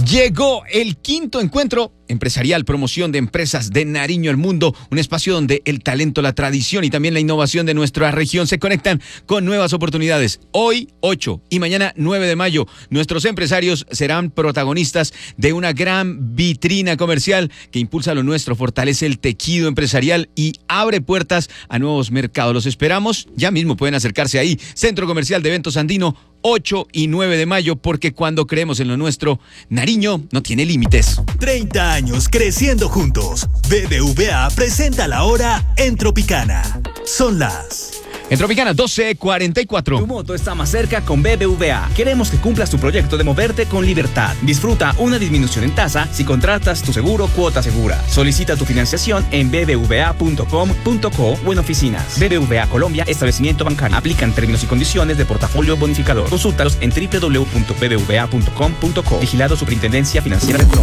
Llegó el quinto encuentro empresarial, promoción de empresas de Nariño al mundo, un espacio donde el talento, la tradición y también la innovación de nuestra región se conectan con nuevas oportunidades. Hoy, 8 y mañana, 9 de mayo, nuestros empresarios serán protagonistas de una gran vitrina comercial que impulsa lo nuestro, fortalece el tejido empresarial y abre puertas a nuevos mercados. Los esperamos, ya mismo pueden acercarse ahí, Centro Comercial de Eventos Andino, 8 y 9 de mayo, porque cuando creemos en lo nuestro, Nariño no tiene límites. 30 años creciendo juntos. BBVA presenta la hora en Tropicana. Son las... En Tropicana 12:44. Tu moto está más cerca con BBVA. Queremos que cumplas tu proyecto de moverte con libertad. Disfruta una disminución en tasa si contratas tu seguro Cuota Segura. Solicita tu financiación en bbva.com.co o en oficinas. BBVA Colombia, establecimiento bancario. Aplican términos y condiciones de portafolio bonificador. Consúltalos en www.bbva.com.co. Vigilado Superintendencia Financiera de Colombia.